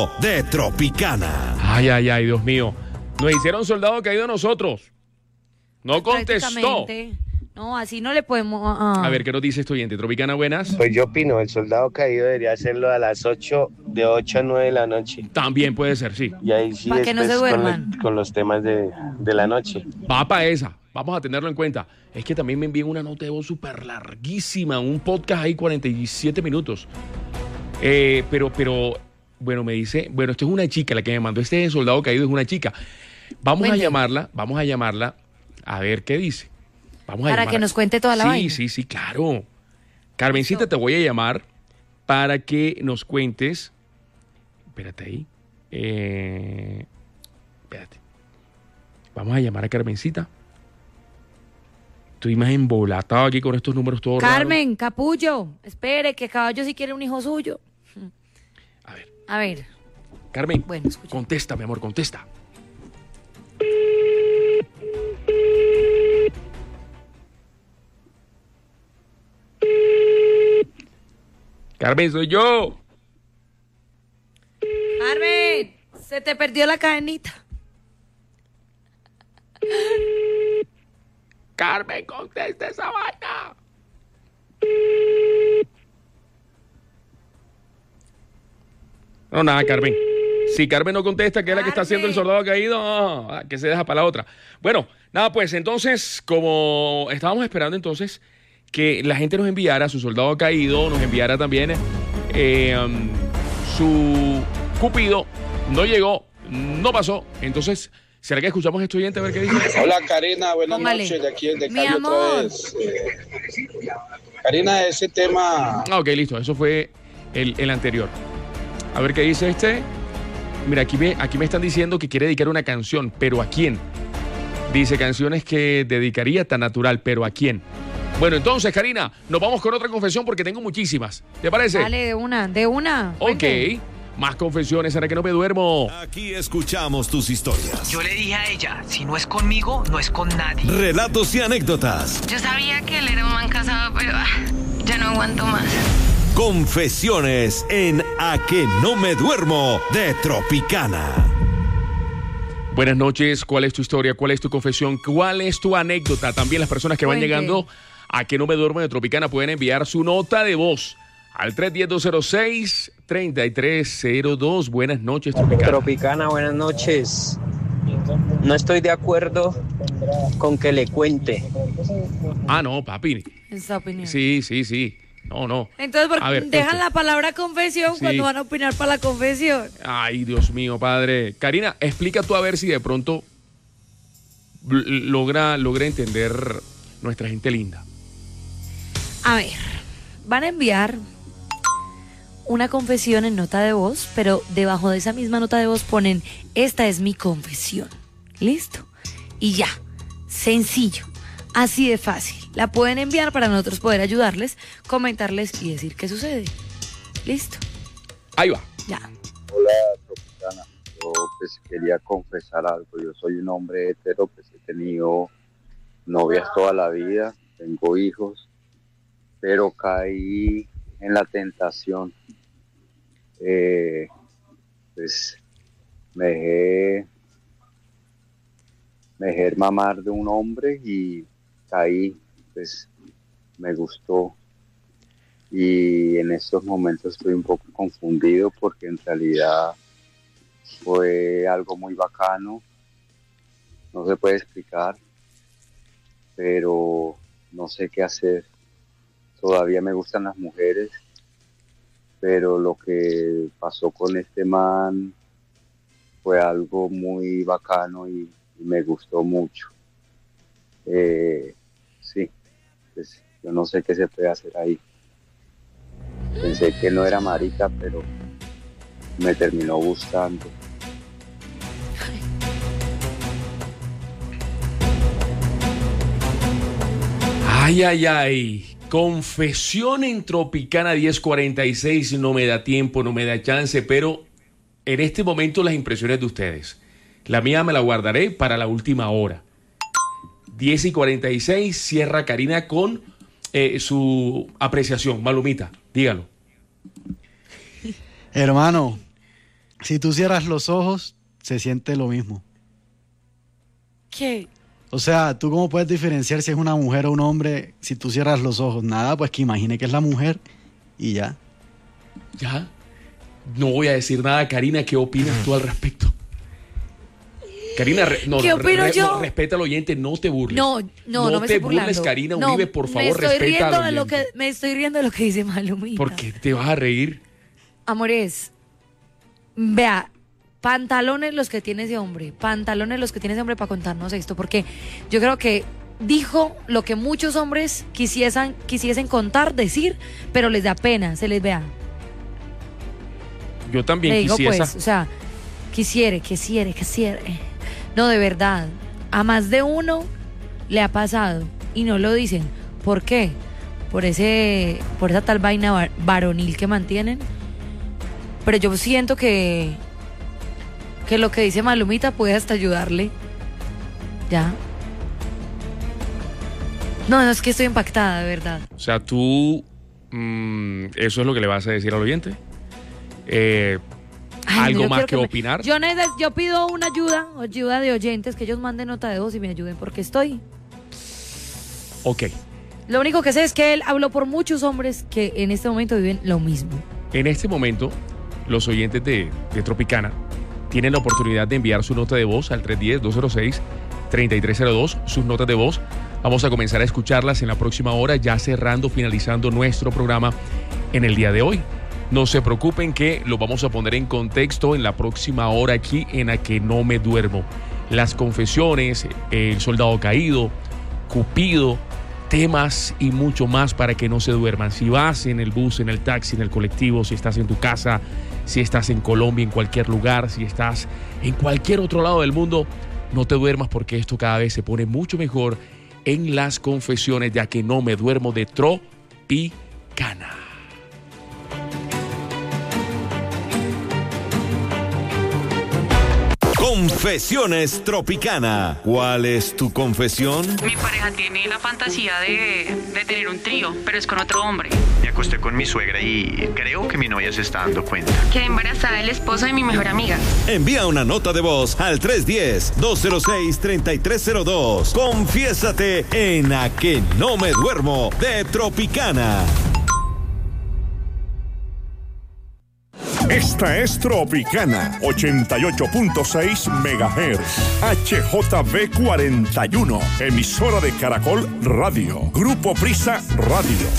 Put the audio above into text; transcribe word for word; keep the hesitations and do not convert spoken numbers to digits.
de Tropicana. Ay, ay, ay, Dios mío. Nos hicieron soldado caído a nosotros. No contestó. No, así no le podemos... Uh, A ver, ¿qué nos dice este oyente? Tropicana, buenas. Pues yo opino, el soldado caído debería hacerlo a las ocho, de ocho a nueve de la noche. También puede ser, sí. Y ahí sí para que no se después con, duerman. los, con los temas de, de la noche. Va para esa. Vamos a tenerlo en cuenta. Es que también me envían una nota de voz súper larguísima. Un podcast ahí, cuarenta y siete minutos. Eh, pero, pero, bueno, me dice... Bueno, esto es una chica, la que me mandó este soldado caído es una chica. Vamos Bueno. a llamarla, vamos a llamarla a ver qué dice. Vamos a Para llamarla. que nos cuente toda la sí, vaina. Sí, sí, sí, claro. Carmencita, Eso. te voy a llamar para que nos cuentes... Espérate ahí. Eh, espérate. Vamos a llamar a Carmencita. Estoy más embolatado aquí con estos números todos raros. Carmen, capullo, espere, que Caballo sí quiere un hijo suyo. A ver, A ver, Carmen, bueno, escucha. contesta, mi amor, contesta. Carmen, soy yo. Carmen, se te perdió la cadenita. Carmen, contesta esa vaina. No, nada, Carmen. Si Carmen no contesta, que es la que está haciendo el soldado caído, no, que se deja para la otra. Bueno, nada, pues entonces, como estábamos esperando entonces que la gente nos enviara su soldado caído, nos enviara también eh, um, su cupido, no llegó, no pasó. Entonces, ¿será que escuchamos a este oyente a ver qué dice? Hola Karina, buenas Póngale. noches, de aquí desde Mi Cali amor. otra vez. Eh, Karina, ese tema, Ah, ok, listo, eso fue el, el anterior. A ver qué dice este. Mira, aquí me, aquí me están diciendo que quiere dedicar una canción, pero ¿a quién? Dice canciones que dedicaría tan natural, pero ¿a quién? Bueno, entonces, Karina, nos vamos con otra confesión porque tengo muchísimas. ¿Te parece? Dale, de una, de una. Ok, Cuente. más confesiones, ahora que no me duermo. Aquí escuchamos tus historias. Yo le dije a ella, si no es conmigo, no es con nadie. Relatos y anécdotas. Yo sabía que él era un man casado, pero ah, ya no aguanto más. Confesiones en A que no me duermo de Tropicana. Buenas noches, ¿cuál es tu historia? ¿Cuál es tu confesión? ¿Cuál es tu anécdota? También las personas que van Cuente. llegando a que no me duermo de Tropicana pueden enviar su nota de voz al tres uno cero, dos cero seis, tres tres cero dos. Buenas noches, Tropicana. Tropicana, buenas noches. No estoy de acuerdo con que le cuente. Ah, no, papi. Esa opinión. Sí, sí, sí. No, no. Entonces, ¿por qué A ver, dejan esto. la palabra confesión Sí. cuando van a opinar para la confesión? Ay, Dios mío, padre. Karina, explica tú a ver si de pronto l- logra, logra entender nuestra gente linda. A ver, van a enviar una confesión en nota de voz, pero debajo de esa misma nota de voz ponen, esta es mi confesión. ¿Listo? Y ya, sencillo, así de fácil. La pueden enviar para nosotros poder ayudarles, comentarles y decir qué sucede. ¿Listo? Ahí va. Ya. Hola, Tropicana. Yo pues quería confesar algo. Yo soy un hombre hetero, pues he tenido novias toda la vida, tengo hijos, pero caí en la tentación. Eh, pues me dejé, me dejé mamar de un hombre y caí, pues me gustó. Y en estos momentos estoy un poco confundido porque en realidad fue algo muy bacano, no se puede explicar, pero no sé qué hacer. Todavía me gustan las mujeres, pero lo que pasó con este man fue algo muy bacano y, y me gustó mucho. Eh, sí, pues yo no sé qué se puede hacer ahí. Pensé que no era marica, pero me terminó gustando. Ay, ay, ay. Confesión en Tropicana diez cuarenta y seis. No me da tiempo, no me da chance, pero en este momento las impresiones de ustedes. La mía me la guardaré para la última hora. diez y cuarenta y seis, cierra Karina con eh, su apreciación. Malumita, dígalo. Hermano, Si tú cierras los ojos, se siente lo mismo. ¿Qué? O sea, ¿tú cómo puedes diferenciar si es una mujer o un hombre si tú cierras los ojos? Nada, pues que imagine que es la mujer y ya. ¿Ya? No voy a decir nada. Karina, ¿qué opinas tú al respecto? Karina, re, no, ¿qué opino re, yo? No, respeta al oyente, no te burles. No, no, no, no me te estoy burles, burlando. Karina No, Uribe, por favor, me estoy respeta riendo al de lo oyente. que Me estoy riendo de lo que dice Malumita. ¿Por qué te vas a reír? Amores, vea, pantalones los que tiene ese hombre, pantalones los que tiene ese hombre para contarnos esto, porque yo creo que dijo lo que muchos hombres quisiesen, quisiesen contar, decir, pero les da pena, se les vea. Yo también Le digo quisiera. pues, o sea, quisiere, quisiere, quisiere. No, de verdad, a más de uno le ha pasado y no lo dicen. ¿Por qué? Por ese, por esa tal vaina var- varonil que mantienen. Pero yo siento que que lo que dice Malumita puede hasta ayudarle. Ya. No, no, es que estoy impactada, de verdad. O sea, tú, mmm, eso es lo que le vas a decir al oyente. Eh, Ay, ¿Algo yo más quiero que, me- opinar? Yo, neces- yo pido una ayuda, ayuda de oyentes, que ellos manden nota de voz y me ayuden, porque estoy. Ok. Lo único que sé es que él habló por muchos hombres que en este momento viven lo mismo. En este momento, los oyentes de, de Tropicana tienen la oportunidad de enviar su nota de voz al tres uno cero, dos cero seis, tres tres cero dos, sus notas de voz. Vamos a comenzar a escucharlas en la próxima hora, ya cerrando, finalizando nuestro programa en el día de hoy. No se preocupen que lo vamos a poner en contexto en la próxima hora aquí en A Que No Me Duermo. Las confesiones, el soldado caído, Cupido, temas y mucho más para que no se duerman. Si vas en el bus, en el taxi, en el colectivo, si estás en tu casa, si estás en Colombia, en cualquier lugar, si estás en cualquier otro lado del mundo, no te duermas porque esto cada vez se pone mucho mejor en las confesiones de A Que No Me Duermo de Tropicana. Confesiones Tropicana. ¿Cuál es tu confesión? Mi pareja tiene la fantasía de, de tener un trío, pero es con otro hombre. Me acosté con mi suegra y creo que mi novia se está dando cuenta. Quedé embarazada del esposo de mi mejor amiga. Envía una nota de voz al tres uno cero, dos cero seis, tres tres cero dos. Confiésate en A Que No Me Duermo de Tropicana. Esta es Tropicana, ochenta y ocho punto seis megahertz, H J B cuarenta y uno, emisora de Caracol Radio, Grupo Prisa Radio.